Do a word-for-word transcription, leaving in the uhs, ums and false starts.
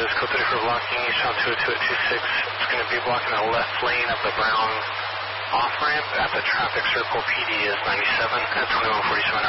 this code thirty-four blocking eastbound two oh two at two six. It's going to be blocking the left lane of the Brown off-ramp at the traffic circle. P D is ninety-seven at twenty-one forty-seven.